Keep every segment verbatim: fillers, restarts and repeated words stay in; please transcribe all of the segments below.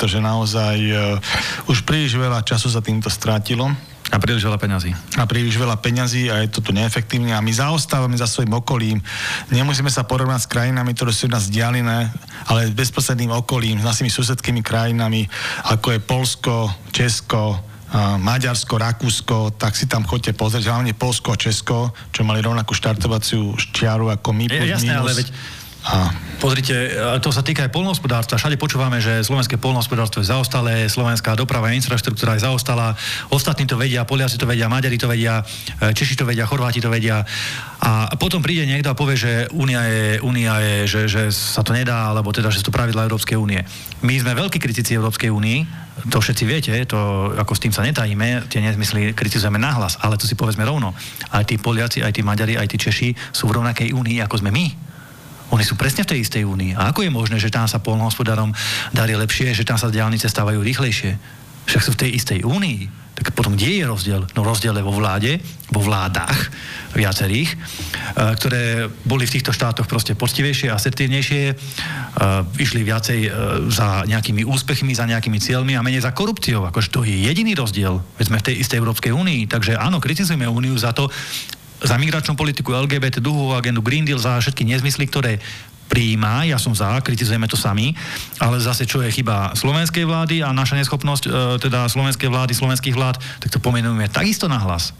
pretože naozaj uh, už príliš veľa času sa týmto strátilo. A príliš veľa peňazí. A príliš veľa peňazí a je to tu neefektívne a my zaostávame za svojim okolím. Nemusíme sa porovnať s krajinami, ktoré sú nás vzdialené, ale bezprostredným okolím, s našimi susedskými krajinami, ako je Poľsko, Česko, Maďarsko, Rakúsko, tak si tam choďte pozrieť, hlavne Poľsko a Česko, čo mali rovnakú štartovaciu čiaru ako my. Je, jasné, ale veď a pozrite, to sa týka aj poľnohospodárstva. Všade počúvame, že slovenské poľnohospodárstvo je zaostalé, slovenská doprava a infraštruktúra je zaostala. Ostatní to vedia, Poliaci to vedia, Maďari to vedia, Češi to vedia, Chorváti to vedia. A potom príde niekto a povie, že únia je, únia je že, že sa to nedá, alebo teda, že sú to pravidlá Európskej únie. My sme veľkí kritici Európskej únie, to všetci viete, to ako s tým sa netajíme, tie nezmysly kritizujeme nahlas, ale to si povedzme rovno. Aj tí Poliaci, aj tí Maďari, aj tí Češi sú v rovnakej únii, ako sme my. Oni sú presne v tej istej únii. A ako je možné, že tam sa poľnohospodárom darí lepšie, že tam sa diaľnice stávajú rýchlejšie? Však sú v tej istej únii. Tak potom kde je rozdiel? No rozdiel je vo vláde, vo vládach viacerých, ktoré boli v týchto štátoch proste poctivejšie, asertívnejšie, išli viacej za nejakými úspechmi, za nejakými cieľmi a menej za korupciou. Akože to je jediný rozdiel. Veď sme v tej istej Európskej únii. Takže áno, kritizujeme úniu za to, za migračnú politiku, el gé bé té, dlhovú agendu, Green Deal, za všetky nezmysly, ktoré prijíma, ja som za, kritizujeme to sami, ale zase čo je chyba slovenskej vlády a naša neschopnosť, e, teda slovenskej vlády, slovenských vlád, tak to pomenujeme takisto nahlas.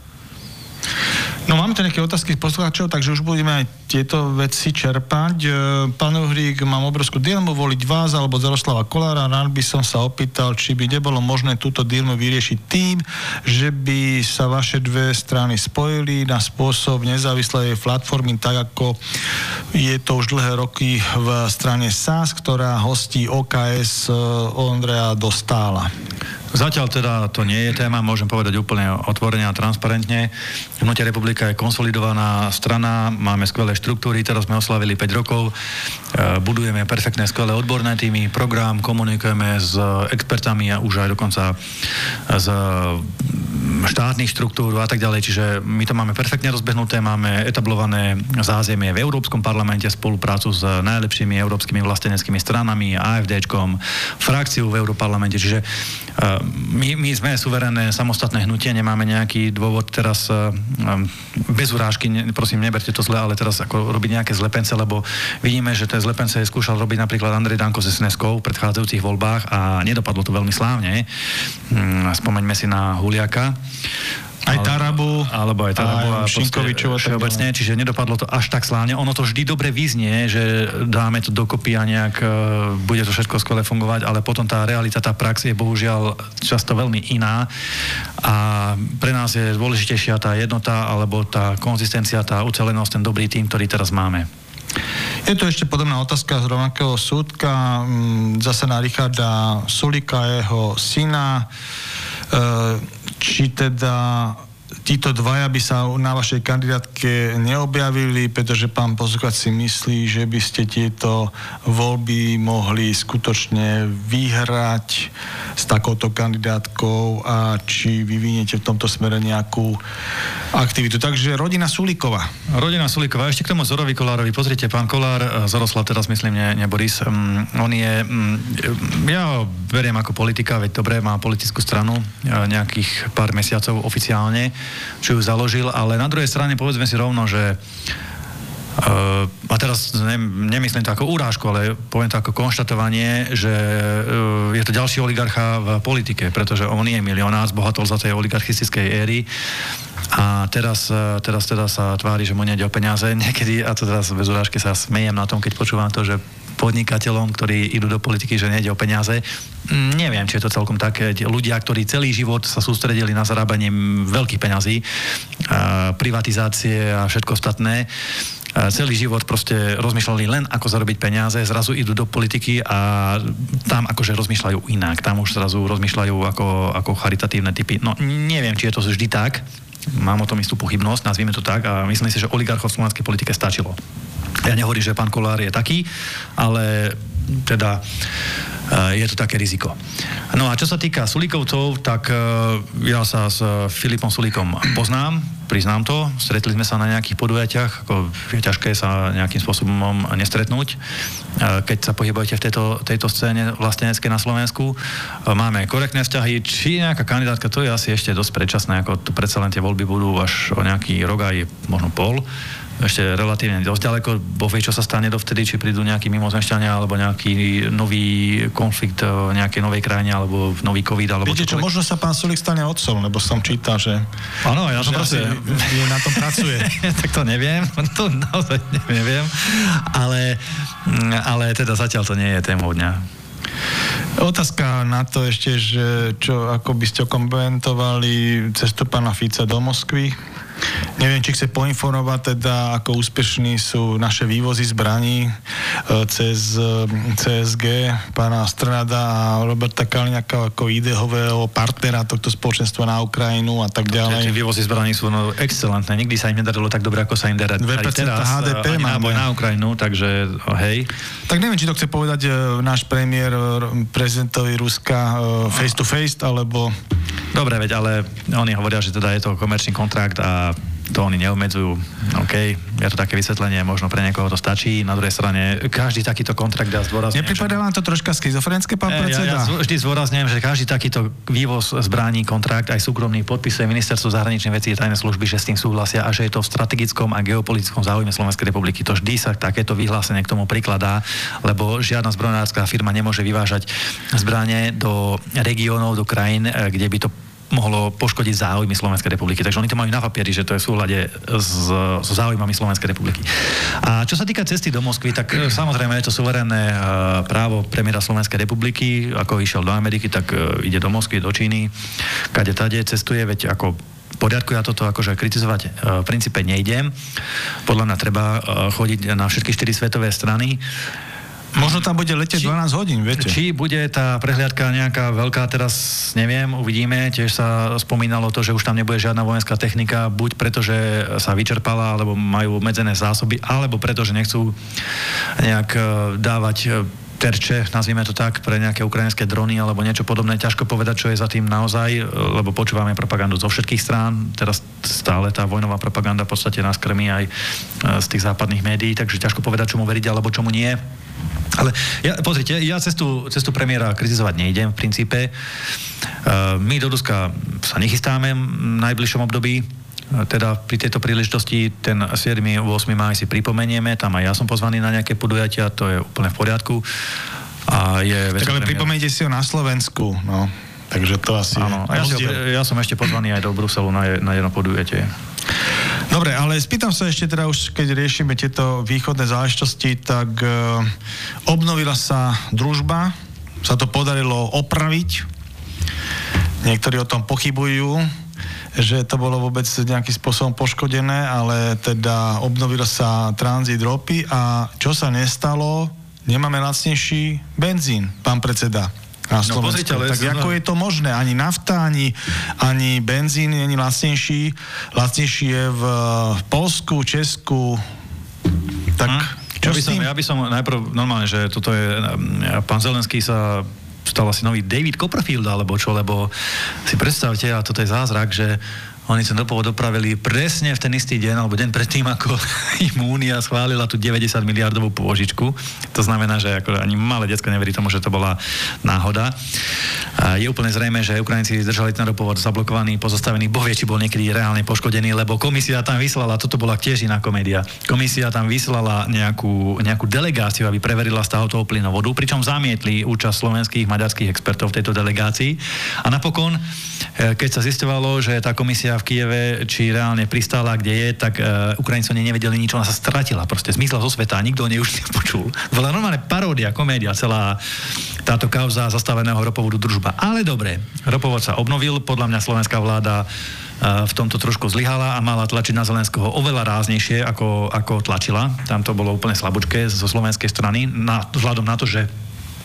No máme tu nejaké otázky poslucháčov, takže už budeme aj tieto veci čerpať. Pán Uhrík, mám obrovskú dilemu voliť vás alebo Jaroslava Kollára. Rád by som sa opýtal, či by nebolo možné túto dilemu vyriešiť tým, že by sa vaše dve strany spojili na spôsob nezávislej platformy, tak ako je to už dlhé roky v strane es a es, ktorá hostí ó ká es Ondreja Dostála. Zatiaľ teda to nie je téma, môžem povedať úplne otvorene a transparentne. Hnutie Republika je konsolidovaná strana, máme skvelé štruktúry, teraz sme oslavili päť rokov, budujeme perfektné, skvelé odborné týmy, program, komunikujeme s expertami a už aj dokonca z štátnych štruktúr a tak ďalej, čiže my to máme perfektne rozbehnuté, máme etablované zázemie v Európskom parlamente, spoluprácu s najlepšími európskymi vlasteneckými stranami, AFDčkom, frakciu v Európarlamente, čiže My, my sme suverénne samostatné hnutie, nemáme nejaký dôvod teraz bez urážky, prosím, neberte to zle, ale teraz ako robiť nejaké zlepence, lebo vidíme, že tie zlepence skúšal robiť napríklad Andrej Danko s es en eskou v predchádzajúcich voľbách a nedopadlo to veľmi slávne. Spomeňme si na Huliaka. Aj Tarabu, alebo aj Tarabu a Šinkovičova. Všeobecne, čiže nedopadlo to až tak slávne. Ono to vždy dobre vyznie, že dáme to dokopy a nejak uh, bude to všetko skvele fungovať, ale potom tá realita, tá prax je bohužiaľ často veľmi iná a pre nás je dôležitejšia tá jednota alebo tá konzistencia, tá ucelenosť, ten dobrý tým, ktorý teraz máme. Je tu ešte podobná otázka z rovnakého súdka, zase na Richarda Sulíka, jeho syna. Či teda títo dvaja by sa na vašej kandidátke neobjavili, pretože pán poslucháč si myslí, že by ste tieto voľby mohli skutočne vyhrať s takouto kandidátkou a či vyviniete v tomto smere nejakú aktivitu. Takže rodina Sulíková. Rodina Sulíková. Ešte k tomu Zorovi Kollárovi. Pozrite, pán Kollár, Zoroslav teraz myslím, nie, nie Boris, um, on je, um, ja ho beriem ako politika, veď dobre, má politickú stranu nejakých pár mesiacov oficiálne, čo ju založil, ale na druhej strane povedzme si rovno, že Uh, a teraz ne, nemyslím to ako urážku, ale poviem to ako konštatovanie, že uh, je to ďalší oligarcha v politike, pretože on je milionár, zbohatol za tej oligarchistickej éry a teraz, uh, teraz teda sa tvári, že mu nejde o peniaze niekedy, a to teraz bez urážky sa smejem na tom, keď počúvam to, že podnikateľom, ktorí idú do politiky, že nejde o peniaze. Neviem, či je to celkom tak. Ľudia, ktorí celý život sa sústredili na zarábanie veľkých peňazí, uh, privatizácie a všetko ostatné, celý život proste rozmýšľali len, ako zarobiť peniaze, zrazu idú do politiky a tam akože rozmýšľajú inak. Tam už zrazu rozmýšľajú ako, ako charitatívne typy. No neviem, či je to vždy tak. Mám o tom istú pochybnosť, nazvime to tak, a myslím si, že oligarchov v slovenskej politike stačilo. Ja nehovorím, že pán Kollár je taký, ale teda je to také riziko. No a čo sa týka Sulíkovcov, tak ja sa s Filipom Sulíkom poznám, priznám to. Stretli sme sa na nejakých podujatiach, ako je ťažké sa nejakým spôsobom nestretnúť, keď sa pohybujete v tejto, tejto scéne vlasteneckej na Slovensku. Máme korektné vzťahy, či nejaká kandidátka, to je asi ešte dosť predčasné, ako tu predsa len tie voľby budú až o nejaký rok aj možno pol. Ešte relatívne dosť ďaleko, Boh vie, čo sa stane dovtedy, či prídu nejakí mimozemšťania, alebo nejaký nový konflikt v nejakej novej krajine, alebo nový COVID, alebo viete čo, možno sa pán Sulík stane otcom, lebo som čítal, že... Áno, ja som proste je na tom pracuje. Tak to neviem, to naozaj neviem, ale, ale teda zatiaľ to nie je témou dňa. Otázka na to ešte, že čo, ako by ste komentovali cestu pána Fica do Moskvy. Neviem, či chce poinformovať teda, ako úspešní sú naše vývozy zbraní cez cé es gé, pána Strnada a Roberta Kaliňáka ako ideového partnera tohto spoločenstva na Ukrajinu a tak ďalej. Tie vývozy zbraní sú no, excelentné. Nikdy sa im nedarilo tak dobre, ako sa im darí teraz. há dé pé ani máme. Náboj na Ukrajinu, takže hej. Tak neviem, či to chce povedať náš premiér prezidentovi Ruska face to face, alebo... Dobre, veď, ale oni hovoria, že teda je to komerčný kontrakt a to oni neobmedzujú. OK, je to také vysvetlenie, možno pre niekoho to stačí. Na druhej strane, každý takýto kontrakt dá zdôrazňujem. Nepripadá vám to troška schizofrenské, pán predseda? Ja, ja vždy zdôrazňujem, že každý takýto vývoz zbraní, kontrakt, aj súkromný podpisuje Ministerstvo zahraničných vecí a tajné služby, že s tým súhlasia a že je to v strategickom a geopolitickom záujme Slovenskej republiky. To vždy sa takéto vyhlásenie k tomu prikladá, lebo žiadna zbrojárska firma nemôže vyvážať zbrane do regiónov, do krajín, kde by to mohlo poškodiť záujmy Slovenskej republiky. Takže oni to majú na papieri, že to je v súhľade s, s záujmami Slovenskej republiky. A čo sa týka cesty do Moskvy, tak samozrejme je to suverénne právo premiéra Slovenskej republiky. Ako išiel do Ameriky, tak ide do Moskvy, do Číny, kade tade cestuje, veď ako v poriadku, ja toto akože kritizovať v princípe nejdem. Podľa mňa treba chodiť na všetky štyri svetové strany. Možno tam bude letieť či, dvanásť hodín, viete. Či bude tá prehliadka nejaká veľká, teraz neviem, uvidíme. Tiež sa spomínalo to, že už tam nebude žiadna vojenská technika, buď preto, že sa vyčerpala, alebo majú obmedzené zásoby, alebo preto, že nechcú nejak dávať terče, nazvime to tak, pre nejaké ukrajinské drony alebo niečo podobné. Ťažko povedať, čo je za tým naozaj, lebo počúvame propagandu zo všetkých strán. Teraz stále tá vojnová propaganda v podstate nás krmí aj z tých západných médií, takže ťažko povedať, čomu veriť alebo čomu nie. Ale ja, pozrite, ja cestu, cestu premiéra kritizovať nejdem v princípe. Uh, my do Ruska sa nechystáme v najbližšom období. Uh, teda pri tejto príležitosti ten siedmy ôsmy máj si pripomenieme. Tam aj ja som pozvaný na nejaké podujatia, to je úplne v poriadku. A je tak ale pripomeniete si ho na Slovensku, no. Takže to asi... Áno, ja, si, ja som ešte pozvaný aj do Bruselu na, na jedno podujatie. Dobre, ale spýtam sa ešte teda už, keď riešime tieto východné záležitosti, tak e, obnovila sa družba, sa to podarilo opraviť. Niektorí o tom pochybujú, že to bolo vôbec nejakým spôsobom poškodené, ale teda obnovila sa tranzit ropy a čo sa nestalo, nemáme lacnejší benzín, pán predseda. Na no, pozrite, ale tak ako je to možné? Ani nafta, ani, ani benzín nie je lacnejší. Lacnejší je v Poľsku, Česku. Tak hm? čo ja by, s som, tým? ja by som najprv normálne, že toto je... Pán Zelenský sa stal asi nový David Copperfield, alebo čo, lebo si predstavte, a toto je zázrak, že oni sa dopovod dopravili presne v ten istý deň, alebo deň predtým, ako im Únia schválila tú deväťdesiat miliardovú pôžičku. To znamená, že ako ani malé decko neverí tomu, že to bola náhoda. A je úplne zrejme, že Ukrajinci držali ten ropovod zablokovaný, pozastavený, boh vie, či bol niekedy reálne poškodený, lebo komisia tam vyslala, toto bola tiež iná komédia, komisia tam vyslala nejakú, nejakú delegáciu, aby preverila stav toho plynovodu, pričom zamietli účasť slovenských, maďarských expertov v tejto delegácii. A napokon, keď sa zisťovalo, že tá komisia v Kyjeve, či reálne pristála, kde je, tak uh, Ukrajinci nevedeli nič, ona sa stratila, proste zmizla zo sveta a nikto o nej už nepočul. Bola normálne paródia, komédia, celá táto kauza zastaveného ropovodu družba. Ale dobre, ropovod sa obnovil, podľa mňa slovenská vláda uh, v tomto trošku zlyhala a mala tlačiť na Zelenského oveľa ráznejšie, ako, ako tlačila. Tam to bolo úplne slabúčké zo slovenskej strany, na, vzhľadom na to, že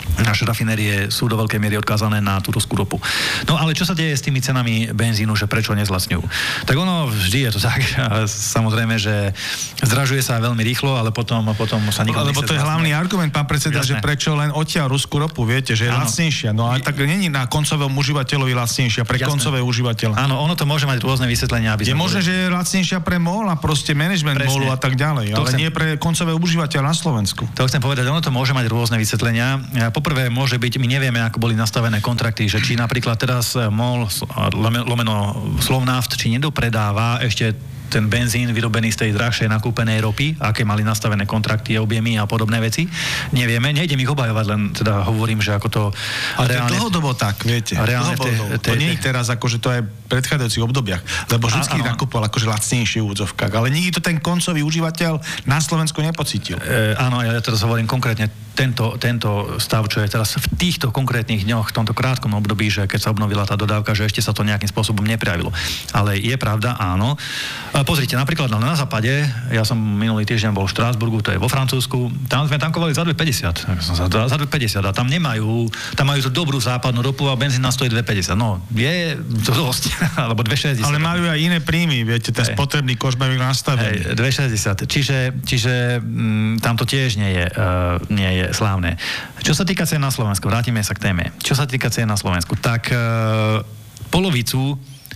naše rafinérie sú do veľkej miery odkázané na tú ruskú ropu. No ale čo sa deje s tými cenami benzínu, že prečo nezlacňujú? Tak ono vždy je to tak, samozrejme, že zdražuje sa veľmi rýchlo, ale potom, potom sa nikto nechce. Lebo to je hlavný argument, pán predseda, Jasné. Že prečo len odtiaľ ruskú ropu, viete, že je ano. Lacnejšia. No a tak není na koncovom užívateľovi lacnejšia, pre Jasné. Koncové užívateľa. Áno, ono to môže mať rôzne vysvetlenia. Aby je možné, že je lacnejšia pre MOL a proste management MOLu a tak ďalej, to ale chcem... nie pre koncové užívateľa na Slovensku. To chcem povedať, ono to môže mať rôzne vysvetlenia. Prvé môže byť, my nevieme, ako boli nastavené kontrakty, že či napríklad teraz MOL, lomeno Slovnaft, či nedopredáva ešte ten benzín vyrobený z tej drahšej nakúpenej ropy, aké mali nastavené kontrakty, objemy a podobné veci. Nevieme, nejdem ich obhajovať, len teda hovorím, že ako to... Ale reálne, to je dlhodobo tak, viete. Reálne te, te, to nie je teraz ako, že to je v predchádzajúcich obdobiach, lebo vždycky nakupoval akože lacnejšie v úvodzovkách, ale nikdy to ten koncový užívateľ na Slovensku nepocítil. E, áno, ja teraz hovorím konkrétne tento, tento stav, čo je teraz v týchto konkrétnych dňoch, v tomto krátkom období, že keď sa obnovila tá dodávka, že ešte sa to nejakým spôsobom neprejavilo. Ale je pravda, áno. Pozrite, napríklad na západe, ja som minulý týždeň bol v Štrásburgu, to je vo Francúzsku, tam sme tankovali za dvepäťdesiat. Za dvepäťdesiat a tam nemajú, tam majú tú dobrú západnú ropu a benzín nás stojí dvepäťdesiat. No, je to dosť, alebo dvestošesťdesiat. Ale majú aj iné príjmy, viete, ten hey. spotrebný koš majú nastavený. Hey, dvestošesťdesiat. Čiže, čiže m, tam to tiež nie je, uh, nie je slávne. Čo sa týka cien na Slovensku, vrátime sa k téme. Čo sa týka cien na Slovensku, tak uh, polovicu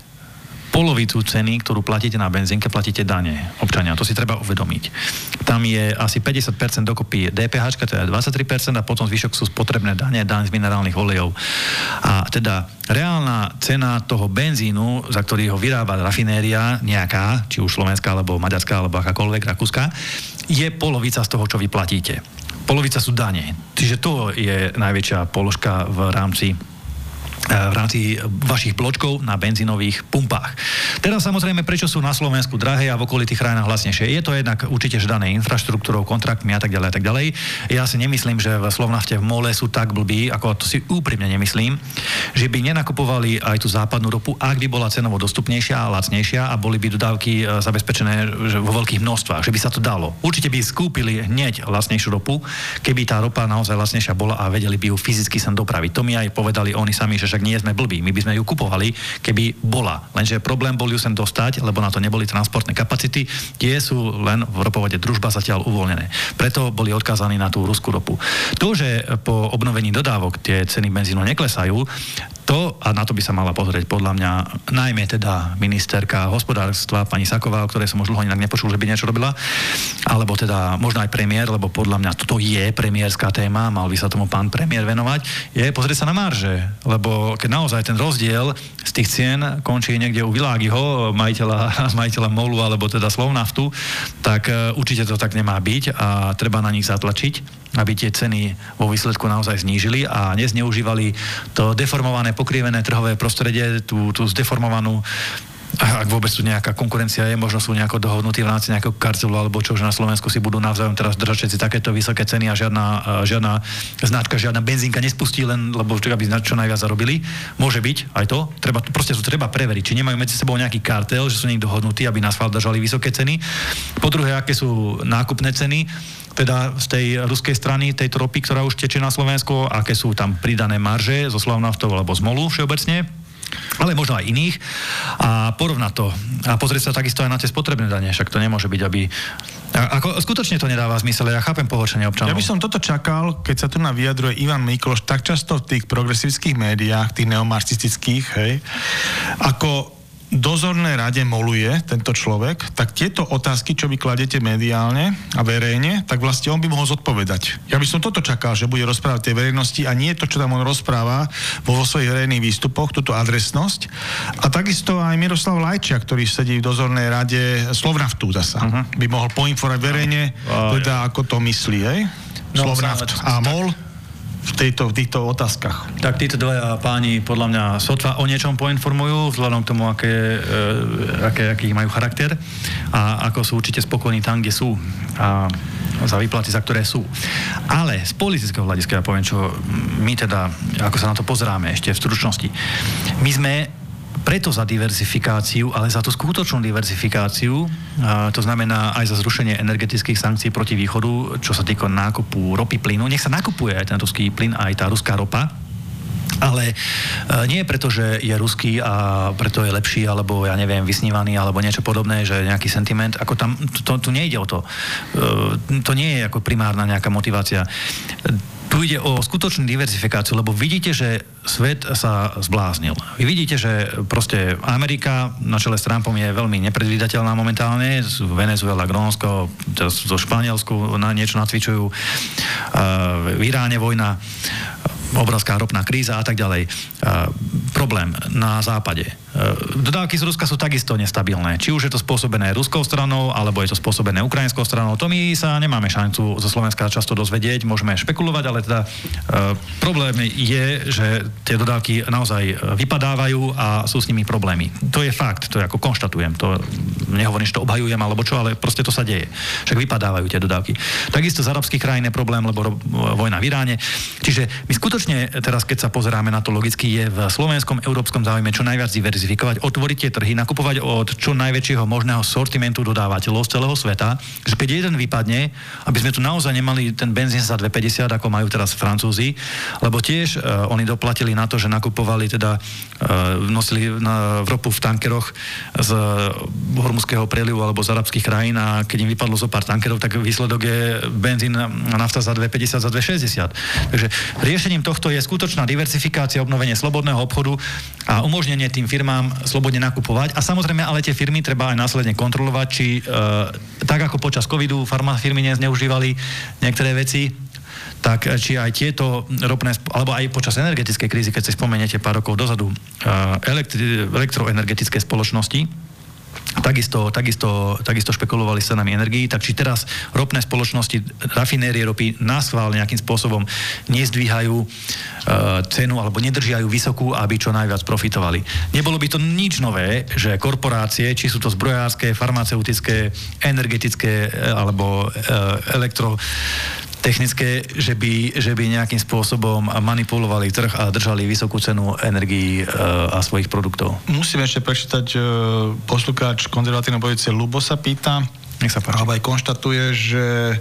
polovicu ceny, ktorú platíte na benzínke, platíte dane občania. To si treba uvedomiť. Tam je asi päťdesiat percent dokopy dé pé há, teda dvadsaťtri percent a potom zvyšok sú spotrebné dane, daň z minerálnych olejov. A teda reálna cena toho benzínu, za ktorý ho vyrába rafinéria nejaká, či už slovenská, alebo maďarská, alebo akákoľvek rakúska, je polovica z toho, čo vy platíte. Polovica sú dane. Čiže to je najväčšia položka v rámci v rámci vašich bločkov na benzínových pumpách. Teraz samozrejme, prečo sú na Slovensku drahé a v okolitých krajinách lacnejšie? Je to jednak určite dané infraštruktúrou, kontraktmi a tak ďalej a tak ďalej. Ja si nemyslím, že v Slovnafte v MOLe sú tak blbí, ako to si úprimne nemyslím, že by nenakupovali aj tú západnú ropu, ak by bola cenovo dostupnejšia a lacnejšia a boli by dodávky zabezpečené vo veľkých množstvách, že by sa to dalo. Určite by skúpili hneď lacnejšiu ropu, keby tá ropa naozaj lacnejšia bola a vedeli by ju fyzicky sem dopraviť. To mi aj povedali oni sami, že však nie sme blbí, my by sme ju kupovali, keby bola. Lenže problém bol ju sem dostať, lebo na to neboli transportné kapacity, tie sú len v ropovode Družba zatiaľ uvoľnené. Preto boli odkázaní na tú ruskú ropu. To, že po obnovení dodávok tie ceny benzínu neklesajú, to, a na to by sa mala pozrieť podľa mňa najmä teda ministerka hospodárstva pani Saková, o ktorej som už dlho inak nepočul, že by niečo robila, alebo teda možno aj premiér, lebo podľa mňa toto je premiérska téma, mal by sa tomu pán premiér venovať, je pozrieť sa na marže, lebo keď naozaj ten rozdiel z tých cien končí niekde u Világiho, majiteľa, majiteľa MOLu alebo teda Slovnaftu, tak určite to tak nemá byť a treba na nich zatlačiť, aby tie ceny vo výsledku naozaj znížili a nezneužívali to deformované, pokrivené trhové prostredie, tú, tú zdeformovanú, ak vôbec tu nejaká konkurencia je, možno sú nejako dohodnutí v rámci nejakého kartelu alebo čo, že na Slovensku si budú navzájom teraz držať všetci takéto vysoké ceny a žiadna, žiadna značka, žiadna benzínka nespustí len, lebo aby čo najviac zarobili. Môže byť aj to. Treba, proste to treba preveriť, či nemajú medzi sebou nejaký kartel, že sú niekto dohodnutí, aby na schvál držali vysoké ceny. Po druhé, aké sú nákupné ceny, teda z tej ruskej strany tejto ropy, ktorá už tečie na Slovensku, aké sú tam pridané marže zo Slovnaftov alebo z MOLu všeobecne, ale možno aj iných a porovnať to a pozrieť sa takisto aj na tie spotrebné dane, však to nemôže byť, aby... Ako, skutočne to nedáva zmysel, ja chápem pohoršenie občanov. Ja by som toto čakal, keď sa tu na vyjadruje Ivan Mikloš tak často v tých progresívskych médiách, tých neomarxistických, hej, ako dozornej rade moluje tento človek, tak tieto otázky, čo vy kladete mediálne a verejne, tak vlastne on by mohol zodpovedať. Ja by som toto čakal, že bude rozprávať tej verejnosti a nie to, čo tam on rozpráva vo, vo svojich verejných výstupoch, túto adresnosť. A takisto aj Miroslav Lajčák, ktorý sedí v dozornej rade Slovnaftu zasa, uh-huh. by mohol poinformovať verejne, uh, teda ja. ako to myslí, hej? No, Slovnaft a MOL v, tejto, v týchto otázkach. Tak títo dvaja páni podľa mňa sotva o niečom poinformujú, vzhľadom k tomu, aké, e, aké, aký majú charakter a ako sú určite spokojní tam, kde sú a za výplaty, za ktoré sú. Ale z politického hľadiska ja poviem, čo my teda, ako sa na to pozeráme ešte v stručnosti. My sme preto za diverzifikáciu, ale za tú skutočnú diverzifikáciu, to znamená aj za zrušenie energetických sankcií proti východu, čo sa týka nákupu ropy, plynu. Nech sa nakupuje aj ten ruský plyn, aj tá ruská ropa, ale nie preto, že je ruský a preto je lepší, alebo ja neviem, vysnívaný, alebo niečo podobné, že nejaký sentiment, ako tam, to, tu nejde o to. To nie je ako primárna nejaká motivácia. Tu ide o skutočnú diverzifikáciu, lebo vidíte, že svet sa zbláznil. Vy vidíte, že proste Amerika na čele s Trumpom je veľmi nepredvídateľná momentálne. Venezuela, Grónsko, zo Španielsku na niečo nacvičujú. V Iráne vojna, obrovská ropná kríza a tak ďalej. Problém na západe. Dodávky z Ruska sú takisto nestabilné. Či už je to spôsobené ruskou stranou, alebo je to spôsobené ukrajinskou stranou. To my sa nemáme šancu zo Slovenska často dozvedieť, môžeme špekulovať, ale teda e, problém je, že tie dodávky naozaj vypadávajú a sú s nimi problémy. To je fakt, to je ako konštatujem. To nehovorím, že to obhajujem alebo čo, ale proste to sa deje. Však vypadávajú tie dodávky. Takisto z arabských krajín je problém, lebo ro, vojna v Iráne. Čiže my skutočne teraz, keď sa pozeráme na to logicky, je v slovenskom, európskom záujme čo najviac diverzifikovať, otvoriť tie trhy, nakupovať od čo najväčšieho možného sortimentu dodávateľov z celého sveta, že keď jeden vypadne, aby sme tu naozaj nemali ten benzín za dva päťdesiat, ako majú teraz Francúzi, lebo tiež uh, oni doplatili na to, že nakupovali teda uh, nosili na, v ropu v tankeroch z Hormuzského prelivu alebo z arabských krajín a keď im vypadlo zo pár tankerov, tak výsledok je benzín a nafta za dva päťdesiat, za dva šesťdesiat. Takže riešením tohto je skutočná diversifikácia, obnovenie slobodného obchodu a umožnenie tým firmám slobodne nakupovať. A samozrejme, ale tie firmy treba aj následne kontrolovať, či e, tak ako počas covidu farmafirmy nezneužívali niektoré veci, tak či aj tieto ropné, alebo aj počas energetickej krízy, keď si spomeniete pár rokov dozadu, e, elektri, elektroenergetické spoločnosti, Takisto, takisto, takisto špekulovali s cenami energií, tak či teraz ropné spoločnosti, rafinérie ropy naschvál nejakým spôsobom nezdvíhajú e, cenu alebo nedržiajú vysokú, aby čo najviac profitovali. Nebolo by to nič nové, že korporácie, či sú to zbrojárske, farmaceutické, energetické alebo e, elektro technické, že by, že by nejakým spôsobom manipulovali trh a držali vysokú cenu energií e, a svojich produktov. Musím ešte prečítať, e, poslucháč konzervatívnej pozície Lubo sa pýta, nech sa páči. Ale aj konštatuje, že e,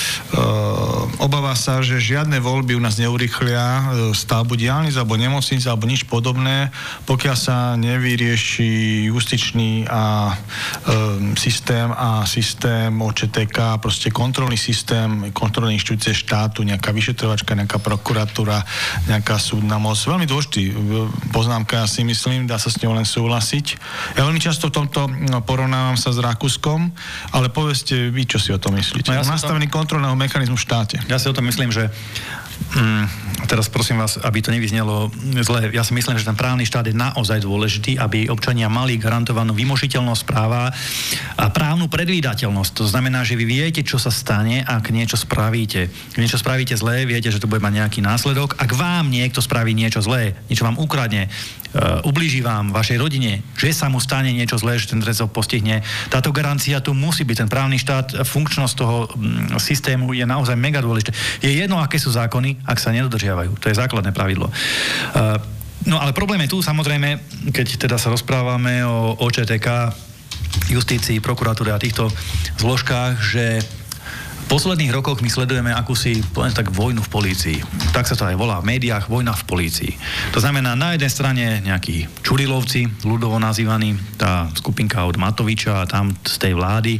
obáva sa, že žiadne voľby u nás neurýchlia stavbu diaľnic alebo nemocnic alebo nič podobné, pokiaľ sa nevyrieši justičný a e, systém a systém ó čé té ká, proste kontrolný systém, kontrolné inštitúcie štátu, nejaká vyšetrovačka, nejaká prokuratúra, nejaká súdna moc. Veľmi dôležitý poznámka, ja si myslím, dá sa s ňou len súhlasiť. Ja veľmi často v tomto porovnávam sa s Rakúskom, ale povedzte vy, čo si o tom myslíte. No ja nastavený tom... kontrolného mechanizmu v štáte. Ja si o tom myslím, že mm, teraz prosím vás, aby to nevyznelo zle. Ja si myslím, že ten právny štát je naozaj dôležitý, aby občania mali garantovanú vymožiteľnosť práva a právnu predvídateľnosť. To znamená, že vy viete, čo sa stane, ak niečo spravíte. Ak niečo spravíte zlé, viete, že to bude mať nejaký následok. Ak vám niekto spraví niečo zlé, niečo vám ukradne, Uh, ublíži vám, vašej rodine, že sa mu stane niečo zlé, že ten trest ho postihne. Táto garancia tu musí byť. Ten právny štát, funkčnosť toho mm, systému je naozaj mega dôležité. Je jedno, aké sú zákony, ak sa nedodržiavajú. To je základné pravidlo. Uh, no ale problém je tu, samozrejme, keď teda sa rozprávame o ó čé té ká, justícii, prokuratúre a týchto zložkách, že v posledných rokoch my sledujeme akúsi, poviem tak, vojnu v polícii. Tak sa to aj volá v médiách, vojna v polícii. To znamená, na jednej strane nejakí čurilovci, ľudovo nazývaní, tá skupinka od Matoviča a tam z tej vlády, e,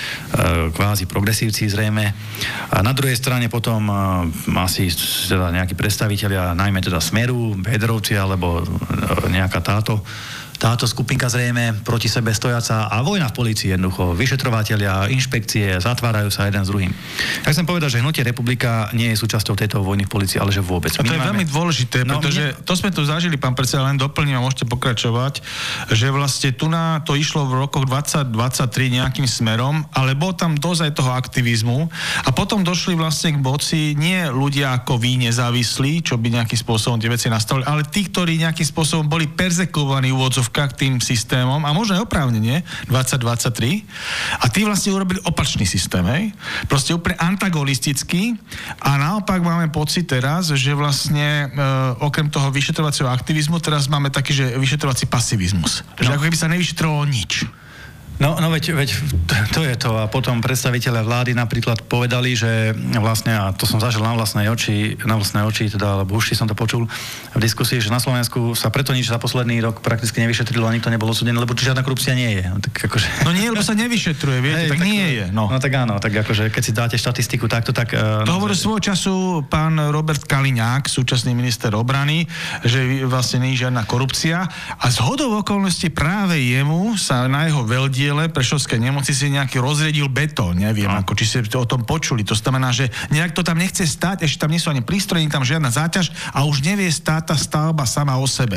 kvázi progresívci zrejme. A na druhej strane potom e, asi teda nejakí predstavitelia, najmä teda Smeru, Bedrovci alebo e, nejaká táto táto skupinka zrejme proti sebe stojaca a vojna v polícii jednoducho. Vyšetrovatelia, inšpekcie, zatvárajú sa jeden s druhým. Ja chcem povedať, že Hnutie Republika nie je súčasťou tejto vojny v polícii, ale že vôbec. A to je máme... veľmi dôležité, no, pretože mne... to sme tu zažili, pán predseda, len doplním a môžete pokračovať, že vlastne tu na to išlo v rokoch dvadsať dvadsaťtri nejakým smerom, ale bol tam dosť aj toho aktivizmu a potom došli vlastne k moci nie ľudia ako vy nezávislí, čo by nejakým spôsobom tie veci nastavili, ale tí, ktorí nejakým spôsobom boli perzekovaní úvodzov úvodzovkách tým systémom, a možno aj oprávnenie, dvadsať dvadsaťtri, a tí vlastne urobili opačný systém, hej? Proste úplne antagonistický, a naopak máme pocit teraz, že vlastne e, okrem toho vyšetrovacieho aktivizmu teraz máme taký, že vyšetrovací pasivizmus. No. Že ako keby sa nevyšetrovalo nič. No, no veď, veď to je to. A potom predstavitelia vlády napríklad povedali, že vlastne, a to som zažil na vlastnej oči, na vlastnej oči, teda, alebo už som to počul v diskusii, že na Slovensku sa preto nič za posledný rok prakticky nevyšetrilo a nikto nebol odsúdený, lebo žiadna korupcia nie je. No, tak akože... no nie, lebo sa nevyšetruje, viete, hey, tak, tak nie je. No. no tak áno, tak akože keď si dáte štatistiku takto, tak... Uh, to hovoril svojho času pán Robert Kaliňák, súčasný minister obrany, že vlastne nie je žiadna korupcia, a zhodou okolností práve jemu sa na jeho veldie Prešovskej nemocnici nejaký rozriedil betón, neviem, no. ako či ste o tom počuli. To znamená, že nejak to tam nechce stať, ešte tam nie sú ani prístroje, tam žiadna záťaž a už nevie stáť tá stavba sama o sebe.